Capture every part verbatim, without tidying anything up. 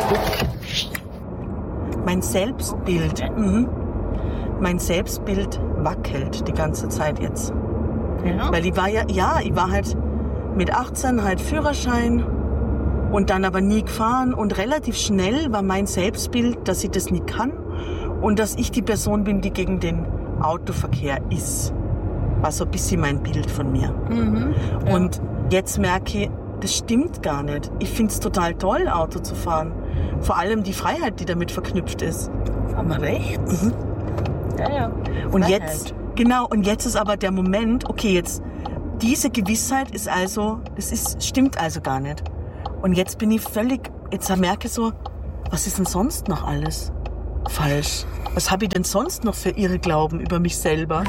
Mein Selbstbild, mhm. mein Selbstbild wackelt die ganze Zeit jetzt. Ja. Weil ich war ja, ja, ich war halt mit achtzehn halt Führerschein und dann aber nie gefahren und relativ schnell war mein Selbstbild, dass ich das nicht kann und dass ich die Person bin, die gegen den Autoverkehr ist. War so ein bisschen mein Bild von mir. Mhm. Ja. Und jetzt merke ich, das stimmt gar nicht. Ich finde es total toll, Auto zu fahren. Vor allem die Freiheit, die damit verknüpft ist. Fahren wir rechts? Mhm. Ja, ja. Und Freiheit. jetzt, genau, und jetzt ist aber der Moment, okay, jetzt, diese Gewissheit ist also, das ist, stimmt also gar nicht. Und jetzt bin ich völlig, jetzt merke ich so, was ist denn sonst noch alles falsch? Was habe ich denn sonst noch für Irrglauben über mich selber?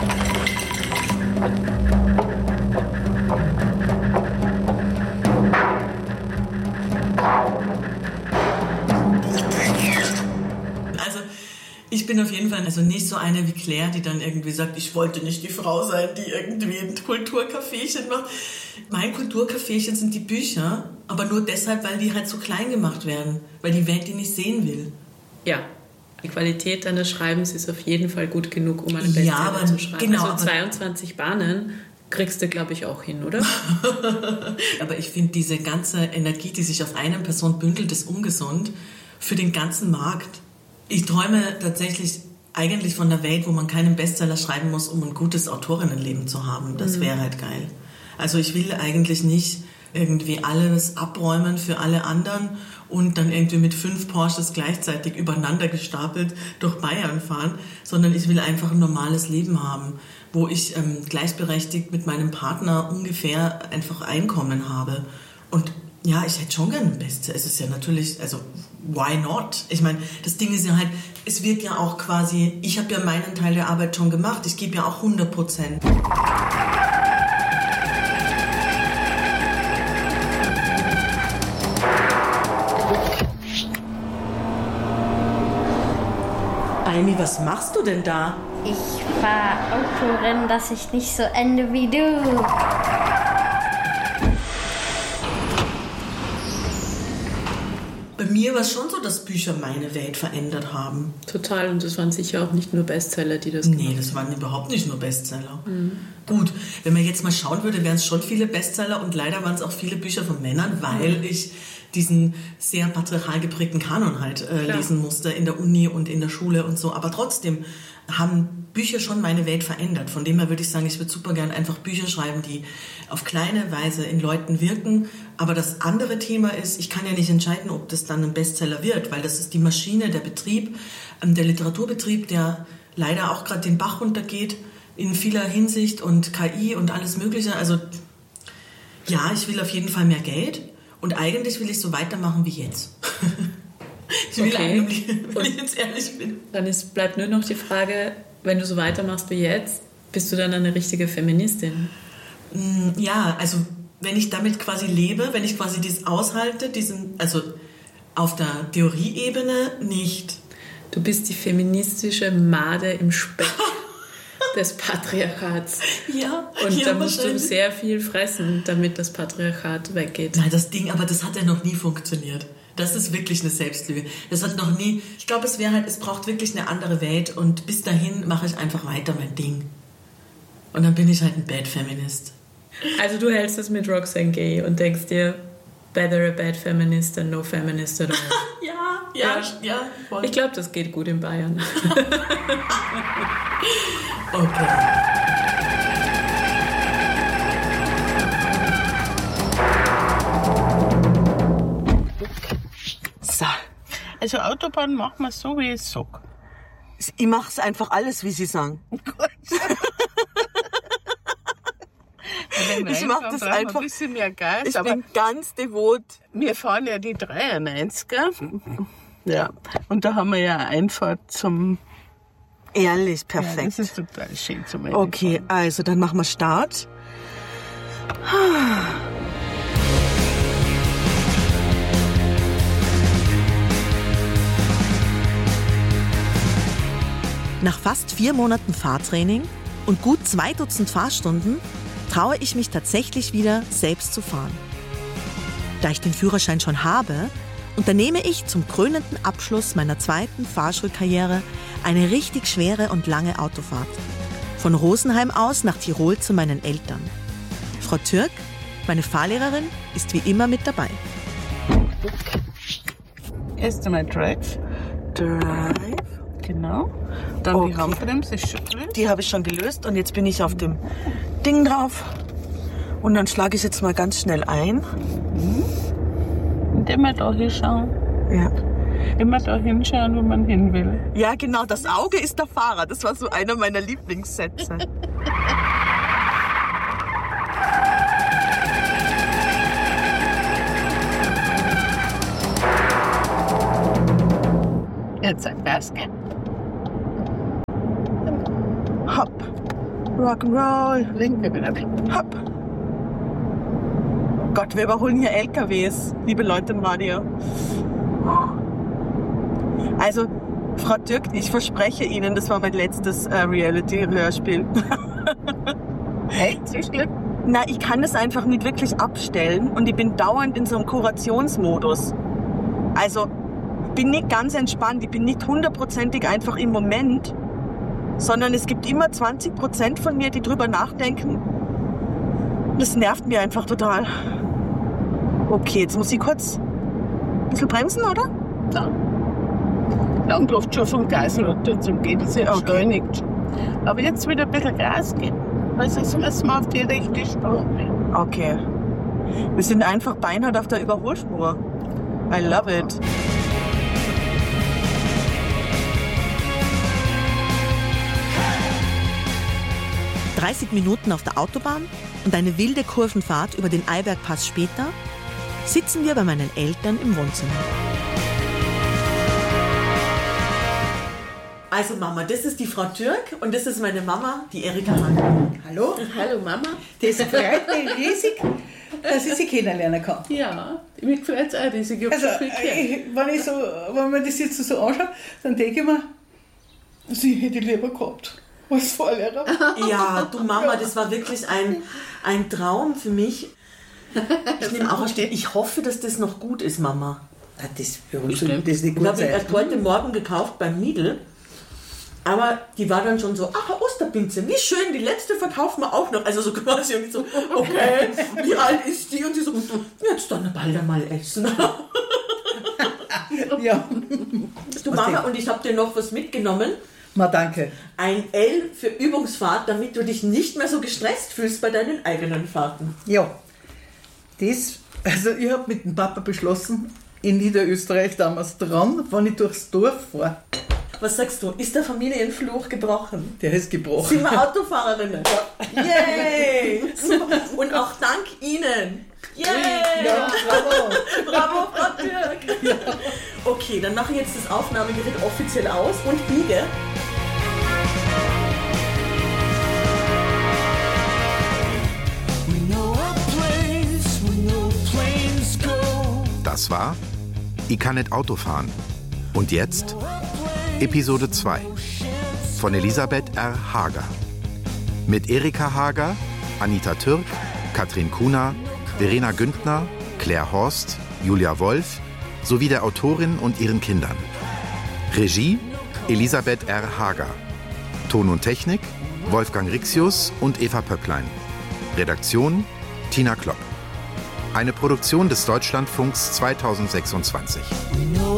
Ich bin auf jeden Fall also nicht so eine wie Claire, die dann irgendwie sagt, ich wollte nicht die Frau sein, die irgendwie ein Kulturcaféchen macht. Mein Kulturcaféchen sind die Bücher, aber nur deshalb, weil die halt so klein gemacht werden, weil die Welt die nicht sehen will. Ja, die Qualität deines Schreibens ist auf jeden Fall gut genug, um eine Bestseller ja, aber, zu schreiben. Genau, also zweiundzwanzig Bahnen kriegst du, glaube ich, auch hin, oder? Aber ich finde, diese ganze Energie, die sich auf eine Person bündelt, ist ungesund für den ganzen Markt. Ich träume tatsächlich eigentlich von der Welt, wo man keinen Bestseller schreiben muss, um ein gutes Autorinnenleben zu haben. Das wäre halt geil. Also ich will eigentlich nicht irgendwie alles abräumen für alle anderen und dann irgendwie mit fünf Porsches gleichzeitig übereinander gestapelt durch Bayern fahren, sondern ich will einfach ein normales Leben haben, wo ich ähm, gleichberechtigt mit meinem Partner ungefähr einfach Einkommen habe. Und ja, ich hätte schon gerne ein Bestseller. Es ist ja natürlich, also why not? Ich meine, das Ding ist ja halt, es wird ja auch quasi, ich habe ja meinen Teil der Arbeit schon gemacht, ich gebe ja auch hundert Prozent. Aimi, was machst du denn da? Ich fahre Autorennen, dass ich nicht so ende wie du. Bei mir war es schon so, dass Bücher meine Welt verändert haben. Total, und das waren sicher auch nicht nur Bestseller, die das gemacht haben. Nee, das waren überhaupt nicht nur Bestseller. Mhm. Gut, wenn man jetzt mal schauen würde, wären es schon viele Bestseller und leider waren es auch viele Bücher von Männern, weil mhm. ich diesen sehr patriarchal geprägten Kanon halt äh, lesen musste in der Uni und in der Schule und so. Aber trotzdem haben Bücher schon meine Welt verändert. Von dem her würde ich sagen, ich würde super gerne einfach Bücher schreiben, die auf kleine Weise in Leuten wirken. Aber das andere Thema ist, ich kann ja nicht entscheiden, ob das dann ein Bestseller wird, weil das ist die Maschine, der Betrieb, der Literaturbetrieb, der leider auch gerade den Bach runtergeht in vieler Hinsicht und K I und alles Mögliche. Also ja, ich will auf jeden Fall mehr Geld und eigentlich will ich so weitermachen wie jetzt. Ich will okay. eigentlich, wenn ich jetzt ehrlich bin. Dann ist, bleibt nur noch die Frage, wenn du so weitermachst wie jetzt, bist du dann eine richtige Feministin? Ja, also wenn ich damit quasi lebe, wenn ich quasi das aushalte, diesen, also auf der Theorieebene nicht. Du bist die feministische Made im Speck des Patriarchats. Ja, und ja, da musst du sehr viel fressen, damit das Patriarchat weggeht. Nein, das Ding, aber das hat ja noch nie funktioniert. Das ist wirklich eine Selbstlüge. Das hat noch nie, ich glaube, es wäre halt, es braucht wirklich eine andere Welt und bis dahin mache ich einfach weiter mein Ding. Und dann bin ich halt ein Bad Feminist. Also du hältst es mit Roxane Gay und denkst dir, better a bad feminist than no feminist at all. ja, ja, ja, ja. Voll. Ich glaube, das geht gut in Bayern. Okay. So. Also Autobahn machen wir so, wie ich es sage. Ich mache es einfach alles, wie Sie sagen. Ich mache das einfach. Ein bisschen mehr Gas, ich aber bin ganz devot. Wir fahren ja die dreiundneunziger. Ja. Und da haben wir ja Einfahrt zum... Ehrlich, perfekt. Ja, das ist total schön zum Einfahren. Okay, also dann machen wir Start. Nach fast vier Monaten Fahrtraining und gut zwei Dutzend Fahrstunden traue ich mich tatsächlich wieder, selbst zu fahren. Da ich den Führerschein schon habe unternehme ich zum krönenden Abschluss meiner zweiten Fahrschulkarriere eine richtig schwere und lange Autofahrt. Von Rosenheim aus nach Tirol zu meinen Eltern. Frau Türk, meine Fahrlehrerin, ist wie immer mit dabei. Erst einmal Drive. Drive. Genau. Dann Okay. die Handbremse ist schon gelöst. Die habe ich schon gelöst und jetzt bin ich auf dem Ding drauf. Und dann schlage ich jetzt mal ganz schnell ein. Und immer da hinschauen. Ja. Immer da hinschauen, wo man hin will. Ja, genau, das Auge ist der Fahrer. Das war so einer meiner Lieblingssätze. Jetzt ein Gas geben. Hopp. Rock'n'Roll. Linke wieder weg. Hopp. Gott, wir überholen hier L K Ws, liebe Leute im Radio. Also, Frau Türk, ich verspreche Ihnen, das war mein letztes äh, Reality-Hörspiel. Echt? So schlimm? Na, ich kann es einfach nicht wirklich abstellen und ich bin dauernd in so einem Kurationsmodus. Also, ich bin nicht ganz entspannt, ich bin nicht hundertprozentig einfach im Moment, sondern es gibt immer zwanzig Prozent von mir, die drüber nachdenken. Das nervt mir einfach total. Okay, jetzt muss ich kurz ein bisschen bremsen, oder? Ja. Lang läuft schon vom Gas runter zum Gehen, sie entschleunigt. Aber jetzt wieder ein bisschen Gas geben, weil sonst müssen wir auf die rechte Spur. Okay. Wir sind einfach beinhart auf der Überholspur. I love it. dreißig Minuten auf der Autobahn und eine wilde Kurvenfahrt über den Eibergpass später sitzen wir bei meinen Eltern im Wohnzimmer. Also Mama, das ist die Frau Türk und das ist meine Mama, die Erika Hahn. Hallo, Hallo Mama. das freut mich riesig, dass ich Sie kennenlernen kann. Ja, mir gefällt es auch riesig. Ich habe Also, schon viel gehört. ich, wenn, ich so, wenn man das jetzt so anschaut, dann denke ich mir, sie hätte ich lieber gehabt als Fahrlehrer. Ja, du Mama, das war wirklich ein, ein Traum für mich. Ich nehme auch stehen. Ich hoffe, dass das noch gut ist, Mama. Ah, das beruhigt mich, das ist nicht Ich gut habe ihn sein. erst heute Morgen gekauft beim Lidl. Aber die war dann schon so, ach, Osterpinze, wie schön, die letzte verkaufen wir auch noch. Also so quasi und ich so, okay, wie alt ist die? Und sie so, jetzt dann bald einmal essen. Ja, Du Mama, und ich habe dir noch was mitgenommen. mal danke. Ein L für Übungsfahrt, damit du dich nicht mehr so gestresst fühlst bei deinen eigenen Fahrten. Ja, das, also ich habe mit dem Papa beschlossen, in Niederösterreich damals dran, wenn ich durchs Dorf fahre. Was sagst du, ist der Familienfluch gebrochen? Der ist gebrochen. Sind wir Autofahrerinnen? Yay! Super. Und auch dank Ihnen. Yay! Ja, bravo. Bravo, Frau Türk! Ja. Okay, dann mache ich jetzt das Aufnahmegerät offiziell aus und biege. Das war Ich kann nicht Auto fahren. Und jetzt Episode zwei von Elisabeth R. Hager. Mit Erika Hager, Anita Türk, Katrin Kuhner, Verena Güntner, Claire Horst, Julia Wolf sowie der Autorin und ihren Kindern. Regie Elisabeth R. Hager. Ton und Technik Wolfgang Rixius und Eva Pöpplein. Redaktion Tina Klopp. Eine Produktion des Deutschlandfunks zweitausendsechsundzwanzig. We know